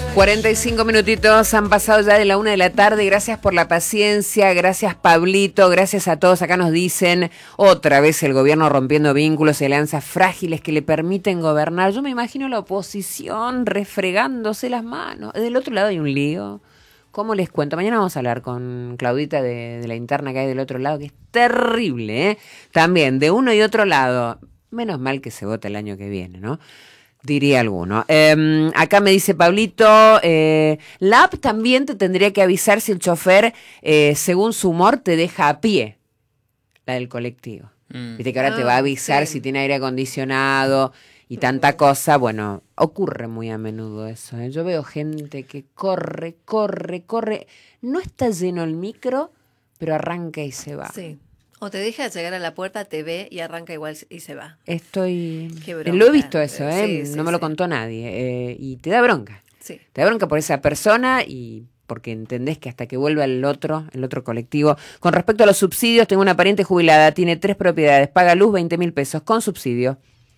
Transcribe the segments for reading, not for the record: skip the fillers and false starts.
45 minutitos han pasado ya de la 1 de la tarde. Gracias por la paciencia, gracias Pablito, gracias a todos. Acá nos dicen otra vez el gobierno rompiendo vínculos y alianzas frágiles que le permiten gobernar. Yo me imagino la oposición refregándose las manos. Del otro lado hay un lío. ¿Cómo les cuento? Mañana vamos a hablar con Claudita de la interna que hay del otro lado, que es terrible, ¿eh? También de uno y otro lado. Menos mal que se vota el año que viene, ¿no? Diría alguno. Acá me dice Pablito, la app también te tendría que avisar si el chofer, según su humor, te deja a pie. La del colectivo. Viste que ahora te va a avisar si tiene aire acondicionado y tanta cosa. Bueno, ocurre muy a menudo eso, ¿eh? Yo veo gente que corre. No está lleno el micro, pero arranca y se va. Sí. O te deja llegar a la puerta, te ve y arranca igual y se va. Lo he visto eso, ¿eh? Sí, no me lo contó nadie. Y te da bronca. Sí. Te da bronca por esa persona y porque entendés que hasta que vuelva el otro colectivo. Con respecto a los subsidios, tengo una pariente jubilada, tiene 3 propiedades, paga luz 20.000 pesos con subsidio.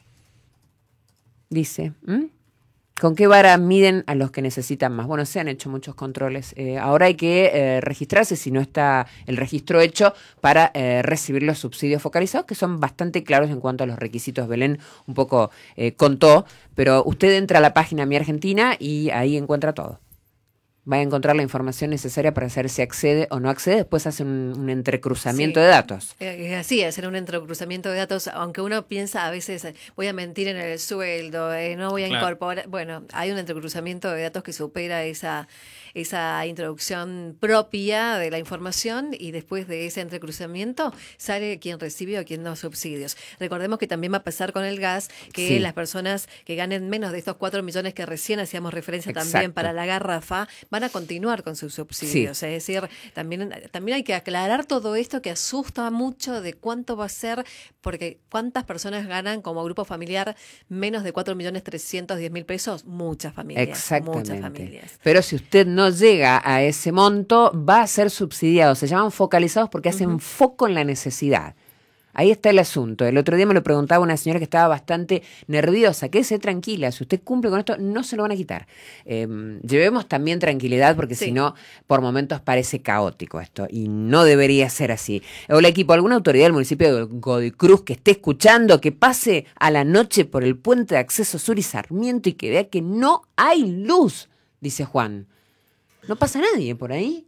Dice, ¿con qué vara miden a los que necesitan más? Bueno, se han hecho muchos controles. Ahora hay que registrarse, si no está el registro hecho, para recibir los subsidios focalizados, que son bastante claros en cuanto a los requisitos. Belén un poco contó, pero usted entra a la página Mi Argentina y ahí encuentra todo. Va a encontrar la información necesaria para saber si accede o no accede. Después hace un entrecruzamiento de datos. Así, hacer un entrecruzamiento de datos, aunque uno piensa a veces, voy a mentir en el sueldo, no voy a incorporar. Bueno, hay un entrecruzamiento de datos que supera esa introducción propia de la información y después de ese entrecruzamiento sale quién recibe o quién no subsidios. Recordemos que también va a pasar con el gas, que las personas que ganen menos de estos 4 millones que recién hacíamos referencia también para la garrafa, van a continuar con sus subsidios. Sí. Es decir, también hay que aclarar todo esto que asusta mucho de cuánto va a ser, porque cuántas personas ganan como grupo familiar menos de 4.310.000 pesos. Muchas familias. Exactamente. Muchas familias. Pero si usted no llega a ese monto, va a ser subsidiado. Se llaman focalizados porque hacen foco en la necesidad. Ahí está el asunto. El otro día me lo preguntaba una señora que estaba bastante nerviosa. Quédese tranquila, si usted cumple con esto, no se lo van a quitar. Llevemos también tranquilidad porque si no, por momentos parece caótico esto y no debería ser así. Hola equipo, ¿alguna autoridad del municipio de Godoy Cruz que esté escuchando que pase a la noche por el puente de acceso sur y Sarmiento y que vea que no hay luz? Dice Juan. ¿No pasa nadie por ahí?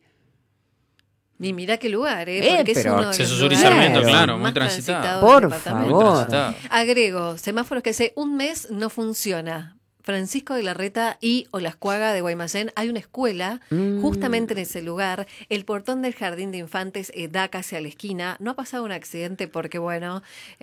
Ni mira qué lugar, porque es uno de los Acceso Sur y Sarmiento, claro, muy más transitado. Por favor. Agrego, semáforos que hace un mes no funciona. Francisco de la Reta y Olascuaga de Guaymallén, hay una escuela justamente en ese lugar. El portón del jardín de infantes da casi a la esquina. No ha pasado un accidente porque, bueno,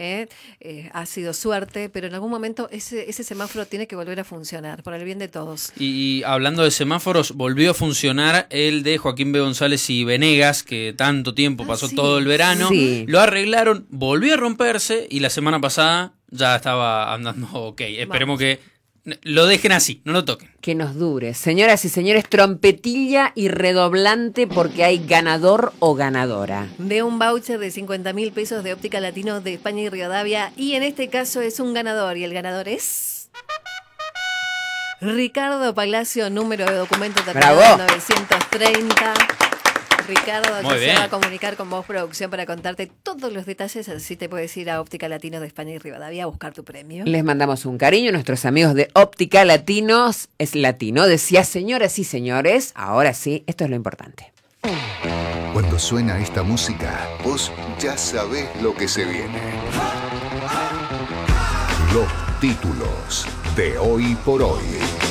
ha sido suerte, pero en algún momento ese semáforo tiene que volver a funcionar por el bien de todos. Y hablando de semáforos, volvió a funcionar el de Joaquín B. González y Venegas, que tanto tiempo pasó todo el verano. Sí. Lo arreglaron, volvió a romperse y la semana pasada ya estaba andando ok. Esperemos que lo dejen así, no lo toquen. Que nos dure. Señoras y señores, trompetilla y redoblante porque hay ganador o ganadora. De un voucher de 50.000 pesos de Óptica Latino de España y Rivadavia. Y en este caso es un ganador. Y el ganador es Ricardo Palacio, número de documento terminado 930. Ricardo, se va a comunicar con vos, producción, para contarte todos los detalles, así te puedes ir a Óptica Latino de España y Rivadavia a buscar tu premio. Les mandamos un cariño, nuestros amigos de Óptica Latinos, es latino, decía señoras y señores, ahora sí, esto es lo importante. Cuando suena esta música, vos ya sabés lo que se viene. Los títulos de Hoy por Hoy.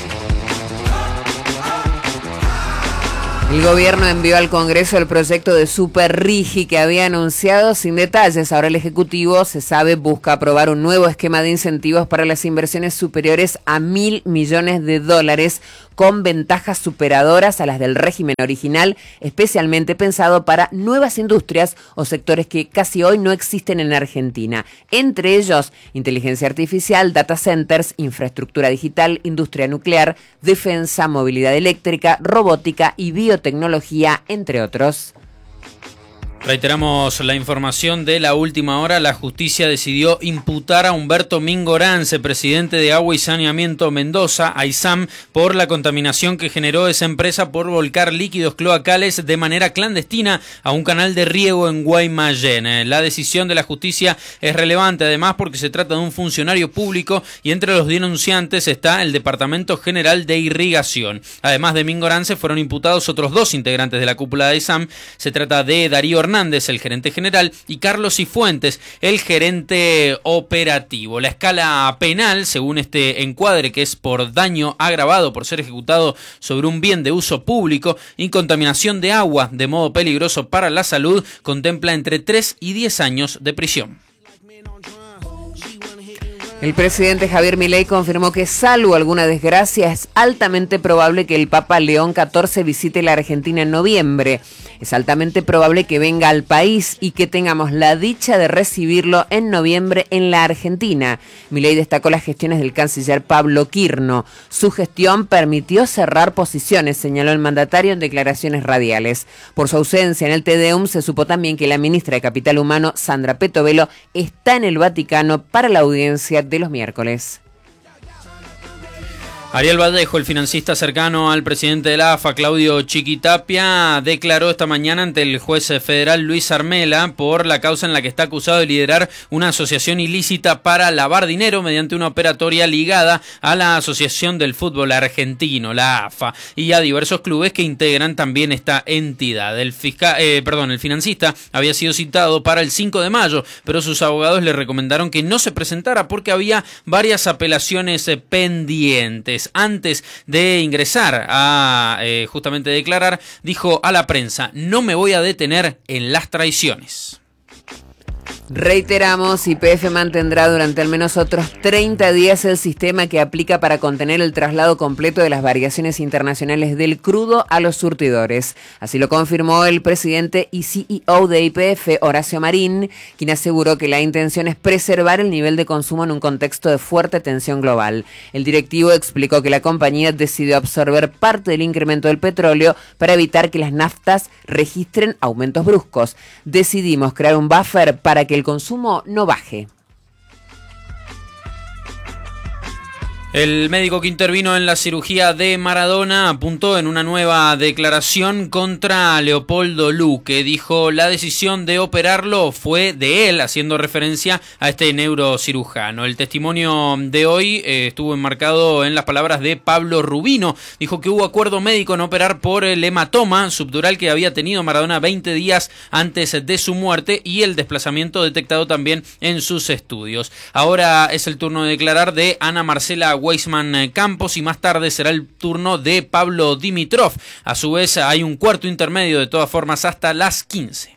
El gobierno envió al Congreso el proyecto de Superrigi que había anunciado sin detalles. Ahora el Ejecutivo, se sabe, busca aprobar un nuevo esquema de incentivos para las inversiones superiores a $1.000 millones con ventajas superadoras a las del régimen original, especialmente pensado para nuevas industrias o sectores que casi hoy no existen en Argentina. Entre ellos, inteligencia artificial, data centers, infraestructura digital, industria nuclear, defensa, movilidad eléctrica, robótica y biotecnología, entre otros. Reiteramos la información de la última hora. La justicia decidió imputar a Humberto Mingorance, presidente de Agua y Saneamiento Mendoza, AISAM, por la contaminación que generó esa empresa por volcar líquidos cloacales de manera clandestina a un canal de riego en Guaymallén. La decisión de la justicia es relevante además porque se trata de un funcionario público y entre los denunciantes está el Departamento General de Irrigación. Además de Mingorance fueron imputados otros 2 integrantes de la cúpula de AISAM. Se trata de Darío Hernández, el gerente general, y Carlos Cifuentes, el gerente operativo. La escala penal, según este encuadre, que es por daño agravado por ser ejecutado sobre un bien de uso público y contaminación de agua de modo peligroso para la salud, contempla entre 3 y 10 años de prisión. El presidente Javier Milei confirmó que, salvo alguna desgracia, es altamente probable que el Papa León XIV visite la Argentina en noviembre. Es altamente probable que venga al país y que tengamos la dicha de recibirlo en noviembre en la Argentina. Milei destacó las gestiones del canciller Pablo Quirno. Su gestión permitió cerrar posiciones, señaló el mandatario en declaraciones radiales. Por su ausencia en el Te Deum se supo también que la ministra de Capital Humano, Sandra Petovelo, está en el Vaticano para la audiencia de los miércoles. Ariel Vallejo, el financista cercano al presidente de la AFA, Claudio Chiquitapia, declaró esta mañana ante el juez federal Luis Armela por la causa en la que está acusado de liderar una asociación ilícita para lavar dinero mediante una operatoria ligada a la Asociación del Fútbol Argentino, la AFA, y a diversos clubes que integran también esta entidad. El financista había sido citado para el 5 de mayo, pero sus abogados le recomendaron que no se presentara porque había varias apelaciones pendientes. Antes de ingresar a justamente declarar, dijo a la prensa: no me voy a detener en las traiciones. Reiteramos, YPF mantendrá durante al menos otros 30 días el sistema que aplica para contener el traslado completo de las variaciones internacionales del crudo a los surtidores. Así lo confirmó el presidente y CEO de YPF, Horacio Marín, quien aseguró que la intención es preservar el nivel de consumo en un contexto de fuerte tensión global. El directivo explicó que la compañía decidió absorber parte del incremento del petróleo para evitar que las naftas registren aumentos bruscos. Decidimos crear un buffer para que el consumo no baje. El médico que intervino en la cirugía de Maradona apuntó en una nueva declaración contra Leopoldo Luque. Dijo: la decisión de operarlo fue de él, haciendo referencia a este neurocirujano. El testimonio de hoy estuvo enmarcado en las palabras de Pablo Rubino. Dijo que hubo acuerdo médico en operar por el hematoma subdural que había tenido Maradona 20 días antes de su muerte y el desplazamiento detectado también en sus estudios. Ahora es el turno de declarar de Ana Marcela Weisman Campos y más tarde será el turno de Pablo Dimitrov. A su vez hay un cuarto intermedio, de todas formas, hasta las 15.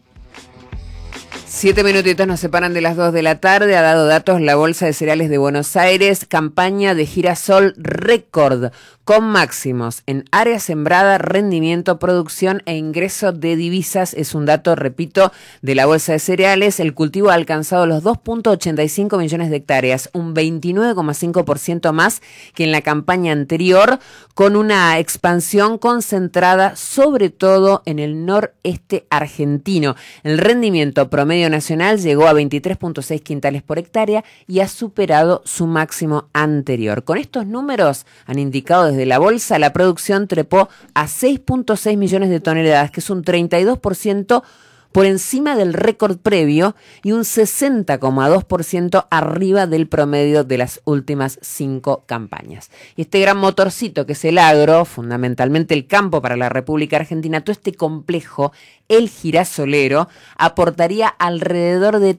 7 minutitos nos separan de las 2 de la tarde. Ha dado datos la Bolsa de Cereales de Buenos Aires. Campaña de girasol récord, con máximos en área sembrada, rendimiento, producción e ingreso de divisas. Es un dato, repito, de la Bolsa de Cereales. El cultivo ha alcanzado los 2.85 millones de hectáreas, un 29,5% más que en la campaña anterior, con una expansión concentrada sobre todo en el noreste argentino. El rendimiento promedio nacional llegó a 23,6 quintales por hectárea y ha superado su máximo anterior. Con estos números, han indicado desde la bolsa, la producción trepó a 6,6 millones de toneladas, que es un 32% por encima del récord previo y un 60,2% arriba del promedio de las últimas 5 campañas. Y este gran motorcito que es el agro, fundamentalmente el campo para la República Argentina, todo este complejo, el girasolero, aportaría alrededor de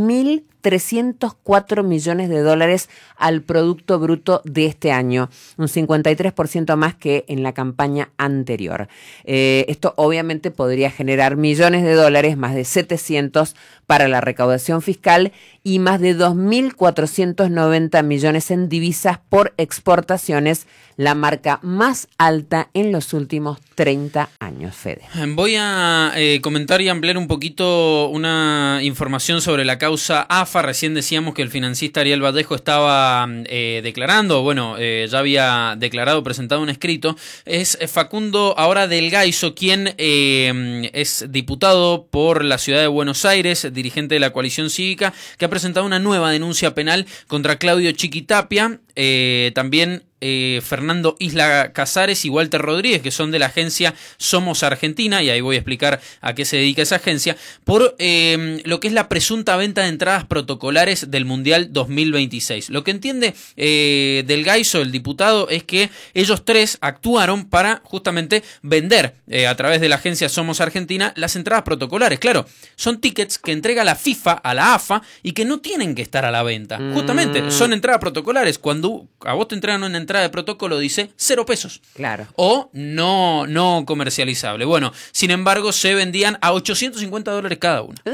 3.304 millones de dólares al Producto Bruto de este año, un 53% más que en la campaña anterior. Esto obviamente podría generar millones de dólares, más de 700 para la recaudación fiscal y más de 2.490 millones en divisas por exportaciones, la marca más alta en los últimos 30 años, Fede. Voy a comentar y ampliar un poquito una información sobre la causa AFA. Recién decíamos que el financista Ariel Vallejo estaba declarando, ya había declarado, presentado un escrito. Es Facundo ahora del Gaiso, quien es diputado por la ciudad de Buenos Aires, dirigente de la coalición cívica, que ha presentado una nueva denuncia penal contra Claudio Chiquitapia, también Fernando Isla Casares y Walter Rodríguez, que son de la agencia Somos Argentina, y ahí voy a explicar a qué se dedica esa agencia, por lo que es la presunta venta de entradas protocolares del Mundial 2026. Lo que entiende del Gaiso, el diputado, es que ellos tres actuaron para justamente vender a través de la agencia Somos Argentina las entradas protocolares. Claro, son tickets que entrega la FIFA a la AFA y que no tienen que estar a la venta. Justamente, son entradas protocolares. Cuando a vos te entregan una entrada de protocolo, dice 0 pesos. Claro. O no comercializable. Bueno, sin embargo, se vendían a $850 cada una.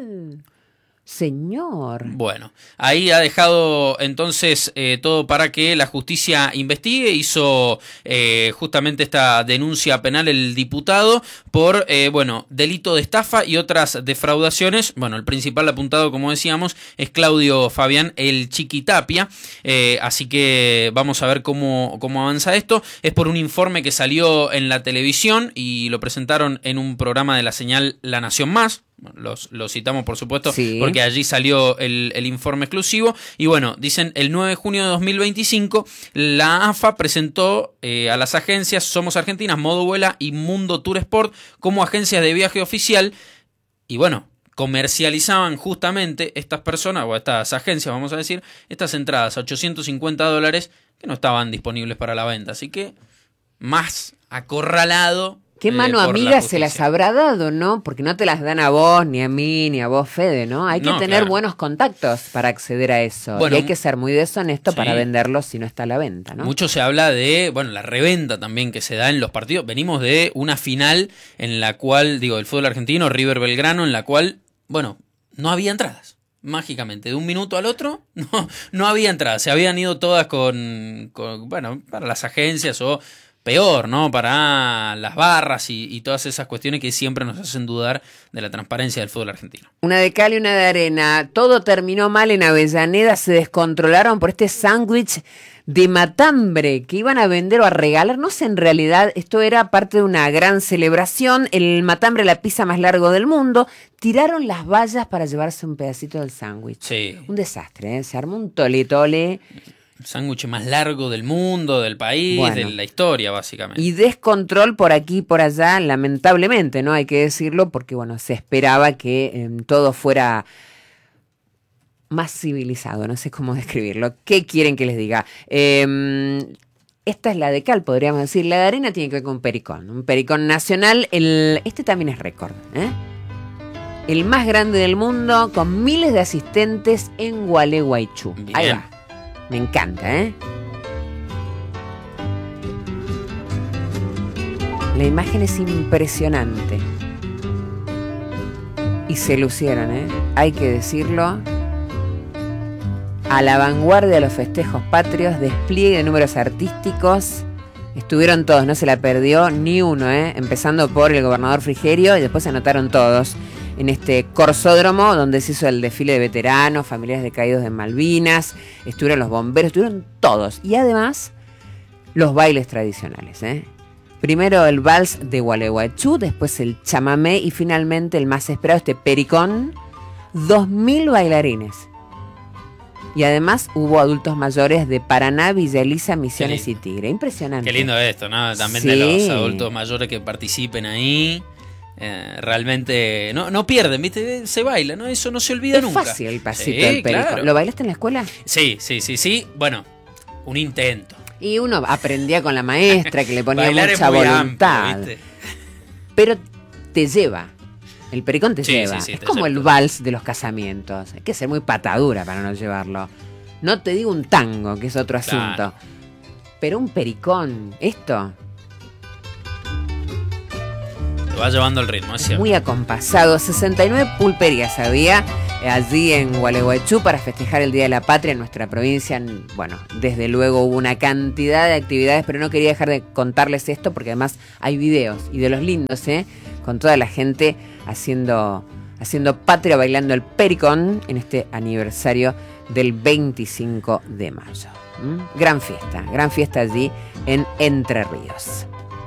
Señor. Bueno, ahí ha dejado entonces todo para que la justicia investigue. Hizo justamente esta denuncia penal el diputado por, delito de estafa y otras defraudaciones. Bueno, el principal apuntado, como decíamos, es Claudio Fabián el Chiquitapia. Así que vamos a ver cómo avanza esto. Es por un informe que salió en la televisión y lo presentaron en un programa de la señal La Nación Más. Lo citamos, por supuesto, sí, porque allí salió el informe exclusivo. Y bueno, dicen, el 9 de junio de 2025, la AFA presentó a las agencias Somos Argentinas, Modo Vuela y Mundo Tour Sport como agencias de viaje oficial. Y bueno, comercializaban justamente estas personas, o estas agencias, vamos a decir, estas entradas a $850 que no estaban disponibles para la venta. Así que, más acorralado. ¿Qué mano amiga se las habrá dado, no? Porque no te las dan a vos, ni a mí, ni a vos, Fede, ¿no? Hay que tener buenos contactos para acceder a eso. Bueno, y hay que ser muy deshonesto para venderlo si no está a la venta, ¿no? Mucho se habla de, la reventa también que se da en los partidos. Venimos de una final en la cual, del fútbol argentino, River Belgrano, en la cual, no había entradas. Mágicamente, de un minuto al otro, no había entradas. Se habían ido todas para las agencias o... peor, ¿no? Para las barras y todas esas cuestiones que siempre nos hacen dudar de la transparencia del fútbol argentino. Una de cal y una de arena. Todo terminó mal en Avellaneda. Se descontrolaron por este sándwich de matambre que iban a vender o a regalar. No sé, en realidad esto era parte de una gran celebración. El matambre, la pizza más largo del mundo. Tiraron las vallas para llevarse un pedacito del sándwich. Sí. Un desastre, ¿eh? Se armó un tole-tole. El sándwich más largo del mundo, del país, de la historia, básicamente. Y descontrol por aquí y por allá, lamentablemente, ¿no? Hay que decirlo, porque, se esperaba que todo fuera más civilizado, no sé cómo describirlo. ¿Qué quieren que les diga? Esta es la de cal, podríamos decir. La de arena tiene que ver con un pericón nacional. Este también es récord, ¿eh? El más grande del mundo, con miles de asistentes en Gualeguaychú. Bien. Ahí va. Me encanta, ¿eh? La imagen es impresionante. Y se lucieron, ¿eh? Hay que decirlo. A la vanguardia de los festejos patrios, despliegue de números artísticos. Estuvieron todos, no se la perdió ni uno, ¿eh? Empezando por el gobernador Frigerio y después se anotaron todos. En este corsódromo donde se hizo el desfile de veteranos, familiares de caídos de Malvinas, estuvieron los bomberos, estuvieron todos. Y además, los bailes tradicionales, ¿eh? Primero el vals de Gualeguaychú, después el chamamé y finalmente el más esperado, este pericón. 2.000 bailarines. Y además hubo adultos mayores de Paraná, Villa Elisa, Misiones y Tigre. Impresionante. Qué lindo esto, ¿no? También de los adultos mayores que participen ahí. Realmente no pierden, ¿viste? Se baila, ¿no? Eso no se olvida nunca. Es fácil el pasito del pericón. Claro. ¿Lo bailaste en la escuela? Sí. Bueno, un intento. Y uno aprendía con la maestra que le ponía mucha voluntad. Amplio, ¿viste? Pero te lleva. El pericón te lleva. Sí, es como el vals de los casamientos. Hay que ser muy patadura para no llevarlo. No te digo un tango, que es otro asunto. Pero un pericón, esto... Te va llevando el ritmo, es cierto. Muy acompasado. 69 pulperías había allí en Gualeguaychú para festejar el Día de la Patria en nuestra provincia. Bueno, desde luego hubo una cantidad de actividades, pero no quería dejar de contarles esto porque además hay videos y de los lindos, con toda la gente haciendo patria, bailando el pericón en este aniversario del 25 de mayo. Gran fiesta allí en Entre Ríos.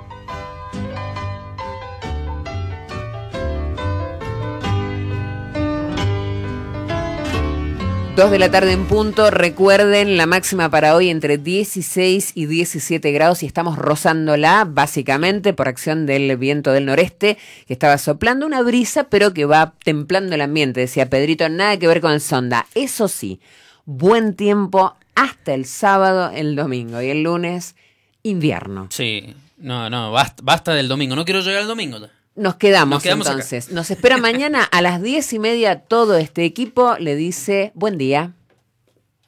2 de la tarde en punto. Recuerden, la máxima para hoy entre 16 y 17 grados y estamos rozándola básicamente por acción del viento del noreste que estaba soplando una brisa pero que va templando el ambiente. Decía Pedrito, nada que ver con el sonda. Eso sí, buen tiempo hasta el sábado, el domingo y el lunes, invierno. Sí, no, basta del domingo. No quiero llegar al domingo. Nos quedamos entonces. Acá. Nos espera mañana a las 10:30 todo este equipo. Le dice buen día.